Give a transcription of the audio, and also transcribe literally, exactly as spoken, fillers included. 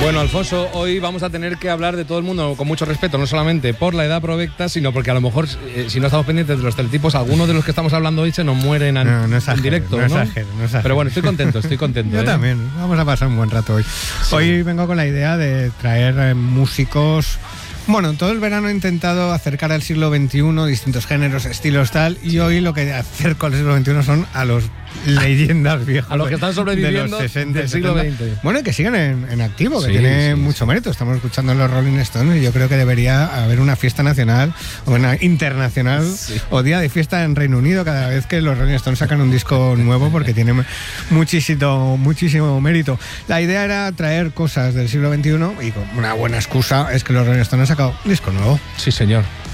Bueno, Alfonso, hoy vamos a tener que hablar de todo el mundo con mucho respeto, no solamente por la edad provecta, sino porque a lo mejor, eh, si no estamos pendientes de los teletipos, algunos de los que estamos hablando hoy se nos mueren an- No, no exagero, en directo, no ¿no? exagero, no exagero. Pero bueno, estoy contento, estoy contento. Yo ¿eh? también, vamos a pasar un buen rato hoy. Sí. Hoy vengo con la idea de traer eh, músicos. Bueno, todo el verano he intentado acercar al siglo veintiuno distintos géneros, estilos, tal, y hoy lo que acerco al siglo veintiuno son a los leyendas viejas. A los que están sobreviviendo de los sesenta, del siglo setenta. veinte. Bueno, y que siguen en, en activo, que Sí, tiene sí, mucho sí. mérito. Estamos escuchando los Rolling Stones y yo creo que debería haber una fiesta nacional o una internacional Sí. o día de fiesta en Reino Unido cada vez que los Rolling Stones sacan un disco nuevo, porque tiene muchísimo, muchísimo mérito. La idea era traer cosas del siglo veintiuno y con una buena excusa es que los Rolling Stones han sacado un disco nuevo. Sí, señor.